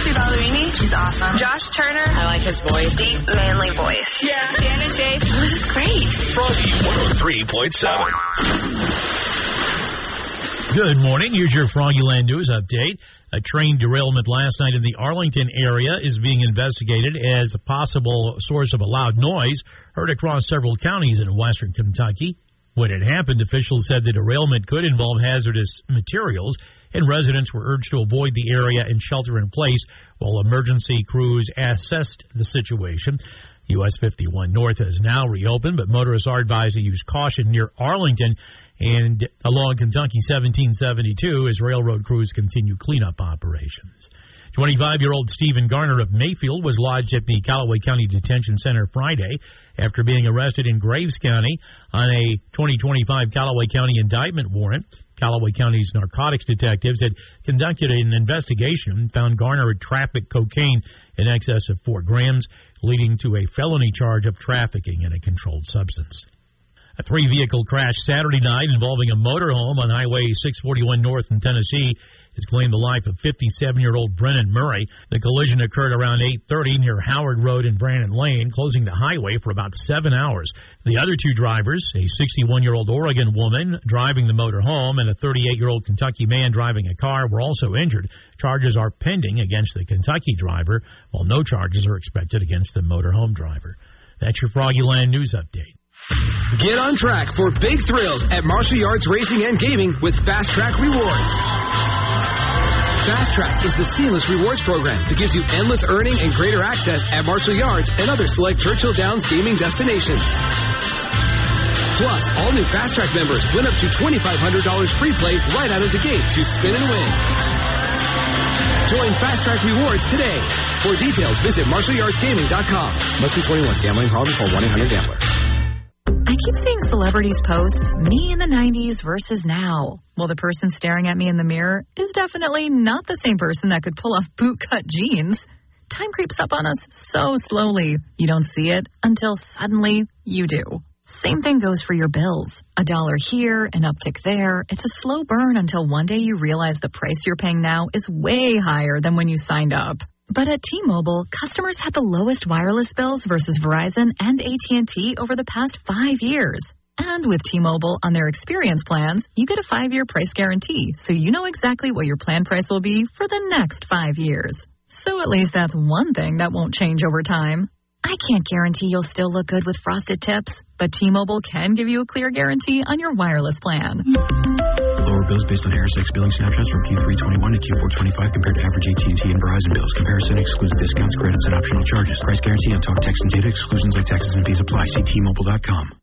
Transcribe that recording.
Kelsey Ballerini. She's awesome. Josh Turner. I like his voice. Deep, manly voice. Yeah. Dana Shay. Oh, this is great. Froggy 103.7. Good morning. Here's your Froggyland News update. A train derailment last night in the Arlington area is being investigated as a possible source of a loud noise heard across several counties in western Kentucky. When it happened, officials said the derailment could involve hazardous materials, and residents were urged to avoid the area and shelter in place while emergency crews assessed the situation. US 51 North has now reopened, but motorists are advised to use caution near Arlington and along Kentucky 1772 as railroad crews continue cleanup operations. 25-year-old Stephen Garner of Mayfield was lodged at the Callaway County Detention Center Friday after being arrested in Graves County on a 2025 Callaway County indictment warrant. Callaway County's narcotics detectives had conducted an investigation and found Garner had trafficked cocaine in excess of 4 grams, leading to a felony charge of trafficking in a controlled substance. A 3-vehicle crash Saturday night involving a motorhome on Highway 641 North in Tennessee has claimed the life of 57-year-old Brennan Murray. The collision occurred around 8:30 near Howard Road and Brandon Lane, closing the highway for about 7 hours. The other 2 drivers, a 61-year-old Oregon woman driving the motorhome and a 38-year-old Kentucky man driving a car, were also injured. Charges are pending against the Kentucky driver, while no charges are expected against the motorhome driver. That's your Froggyland News update. Get on track for big thrills at Marshall Yards Racing and Gaming with Fast Track Rewards. Fast Track is the seamless rewards program that gives you endless earning and greater access at Marshall Yards and other select Churchill Downs gaming destinations. Plus, all new Fast Track members win up to $2,500 free play right out of the gate to spin and win. Join Fast Track Rewards today. For details, visit MarshallYardsGaming.com. Must be 21. Gambling problem? Call 1-800-GAMBLER. I keep seeing celebrities post me in the 90s versus now. Well, the person staring at me in the mirror is definitely not the same person that could pull off bootcut jeans. Time creeps up on us so slowly. You don't see it until suddenly you do. Same thing goes for your bills. $1 here, an uptick there. It's a slow burn until one day you realize the price you're paying now is way higher than when you signed up. But at T-Mobile, customers had the lowest wireless bills versus Verizon and AT&T over the past 5 years. And with T-Mobile on their experience plans, you get a 5-year price guarantee, so you know exactly what your plan price will be for the next 5 years. So at least that's one thing that won't change over time. I can't guarantee you'll still look good with frosted tips, but T-Mobile can give you a clear guarantee on your wireless plan. Lower bills based on ErisX billing snapshots from Q3 21 to Q4 25 compared to average AT&T and Verizon bills. Comparison excludes discounts, credits, and optional charges. Price guarantee on talk, text, and data. Exclusions like taxes and fees apply. See T-Mobile.com.